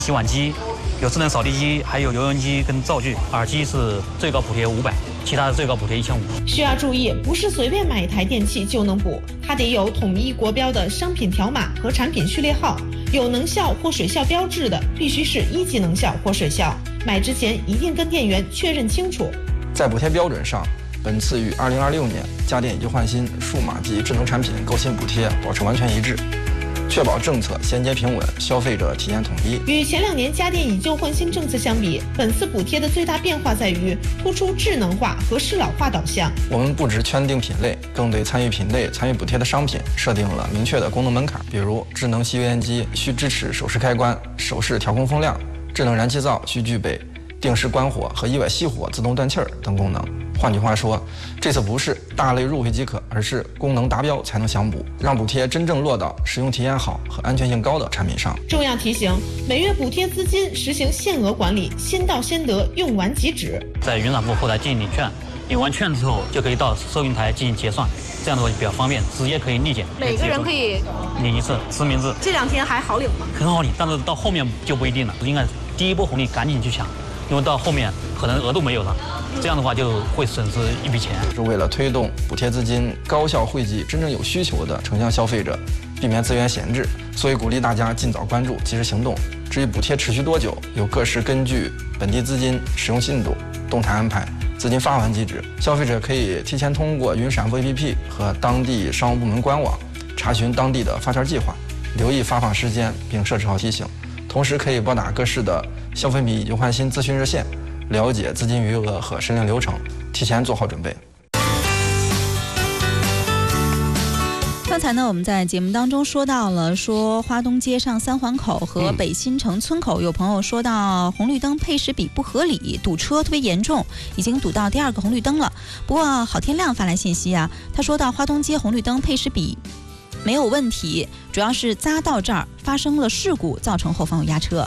洗碗机、有智能扫地机，还有油烟机跟灶具。耳机是最高补贴500，其他的最高补贴1500。 需要注意，不是随便买一台电器就能补，它得有统一国标的商品条码和产品序列号，有能效或水效标志的，必须是1级能效或水效。买之前一定跟店员确认清楚。 在补贴标准上，本次与2026年家电以旧换新、数码及智能产品购新补贴保持完全一致，确保政策衔接平稳，消费者体验统一。 与前2年家电以旧换新政策相比，本次补贴的最大变化在于突出智能化和适老化导向。 我们不只圈定品类，更对参与品类、参与补贴的商品设定了明确的功能门槛，比如智能吸油烟机需支持手势开关、手势调控风量；智能燃气灶需具备定时关火和意外熄火、自动断气儿等功能。换句话说，这次不是大类入会即可，而是功能达标才能享补，让补贴真正落到使用体验好和安全性高的产品上。 重要提醒：每月补贴资金实行限额管理，先到先得，用完即止。 在云产部后台进行领券，领完券之后就可以到收银台进行结算，这样的话比较方便，直接可以立减。 每个人可以领一次实名制。 这2天还好领吗？ 很好领，但是到后面就不一定了，应该第一波红利赶紧去抢，因为到后面可能额度没有了。这样的话就会损失一笔钱。 是为了推动补贴资金高效惠及真正有需求的城乡消费者，避免资源闲置，所以鼓励大家尽早关注，及时行动。至于补贴持续多久，由各市根据本地资金使用进度动态安排资金发还机制。消费者可以提前通过云闪付 APP 和当地商务部门官网查询当地的发券计划，留意发放时间并设置好提醒。同时可以拨打各市的消费品以旧换新咨询热线，了解资金余额和申领流程，提前做好准备。 刚才呢，我们在节目当中说到了，花东街上3环口和北新城村口，有朋友说到红绿灯配时比不合理，堵车特别严重，已经堵到第2个红绿灯了。不过郝天亮发来信息啊，他说到花东街红绿灯配时比没有问题，主要是匝道这儿发生了事故，造成后方有压车。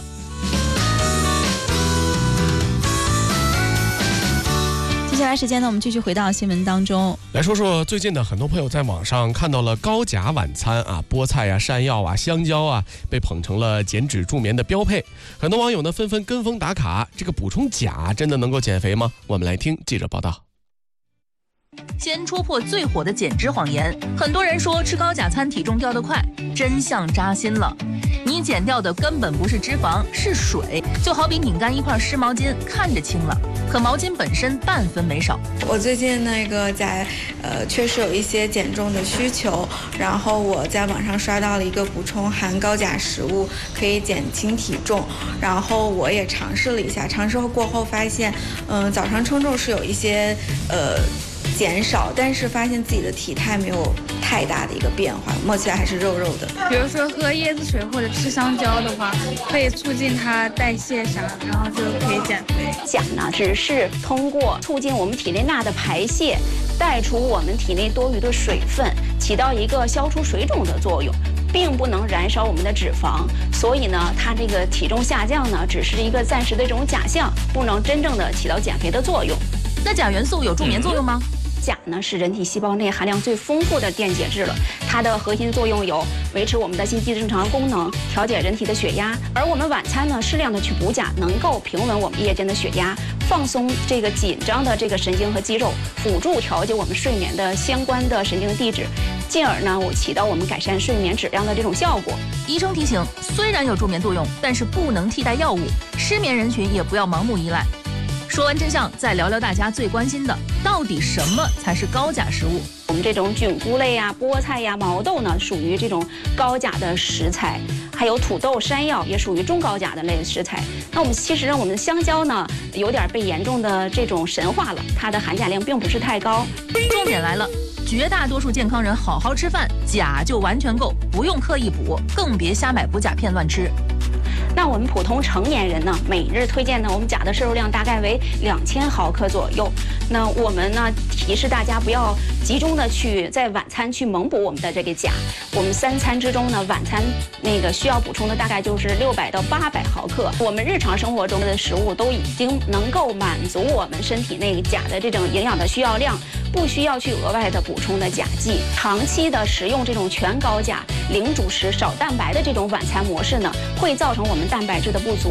接下来时间呢，我们继续回到新闻当中， 来说说最近呢，很多朋友在网上看到了高钾晚餐啊，菠菜啊、山药啊、香蕉啊，被捧成了减脂助眠的标配。很多网友呢纷纷跟风打卡，这个补充钾真的能够减肥吗？我们来听记者报道。 先戳破最火的减脂谎言，很多人说吃高钾餐体重掉得快，真相扎心了。你减掉的根本不是脂肪，是水。就好比拧干一块湿毛巾，看着轻了，可毛巾本身半分没少。 我最近确实有一些减重的需求，然后我在网上刷到了一个补充含高钾食物可以减轻体重，然后我也尝试了一下，尝试过后发现，早上称重是有一些减少，但是发现自己的体态没有太大的一个变化，摸起来还是肉肉的。 比如说喝椰子水或者吃香蕉的话，可以促进它代谢啥，然后就可以减肥。 钾呢，只是通过促进我们体内钠的排泄，带出我们体内多余的水分，起到一个消除水肿的作用，并不能燃烧我们的脂肪。所以呢，它这个体重下降呢，只是一个暂时的一种假象，不能真正的起到减肥的作用。 那钾元素有助眠作用吗？ 钾呢是人体细胞内含量最丰富的电解质了，它的核心作用有维持我们的心肌正常功能，调节人体的血压。而我们晚餐呢，适量的去补钾，能够平稳我们夜间的血压，放松这个紧张的这个神经和肌肉，辅助调节我们睡眠的相关的神经递质，进而呢，起到我们改善睡眠质量的这种效果。 医生提醒，虽然有助眠作用，但是不能替代药物，失眠人群也不要盲目依赖。说完真相，再聊聊大家最关心的，到底什么才是高钾食物？ 我们这种菌菇类呀、菠菜呀、毛豆呢，属于这种高钾的食材，还有土豆、山药也属于中高钾的类食材。那我们的香蕉呢，有点被严重的这种神化了，它的含钾量并不是太高。 重点来了，绝大多数健康人好好吃饭，钾就完全够，不用刻意补，更别瞎买补钾片乱吃。 那我们普通成年人呢，每日推荐呢，我们钾的摄入量大概为2000毫克左右。那我们呢，提示大家不要集中的在晚餐去猛补我们的这个钾。我们3餐之中呢，晚餐需要补充的大概就是600到800毫克。我们日常生活中的食物都已经能够满足我们身体内钾的这种营养的需要量，不需要去额外的补充的钾剂。长期的食用这种全高钾、零主食、少蛋白的这种晚餐模式呢，会造成我们蛋白质的不足。